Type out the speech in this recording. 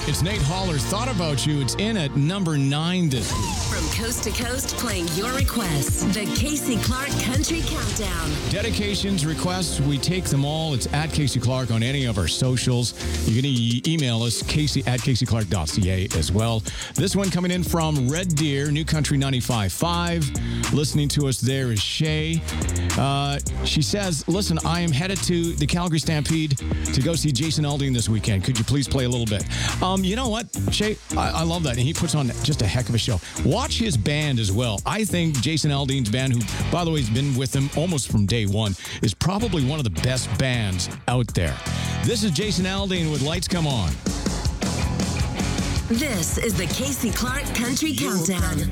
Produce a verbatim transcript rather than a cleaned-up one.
It's Nate Haller, Thought About You. It's in at number nine this week. From coast to coast, playing your requests. The Casey Clark Country Countdown. Dedications, requests, we take them all. It's at Casey Clark on any of our socials. You can e- email us, casey at casey clark dot c a as well. This one coming in from Red Deer, New Country ninety-five point five. Listening to us there is Shay. Uh, she says, listen, I am headed to the Calgary Stampede to go see Jason Aldean this weekend. Could you please play a little bit? Um, you know what, Shay? I, I love that. And he puts on just a heck of a show. Watch his band as well. I think Jason Aldean's band, who, by the way, has been with him almost from day one, is probably one of the best bands out there. This is Jason Aldean with Lights Come On. This is the Casey Clark Country Countdown.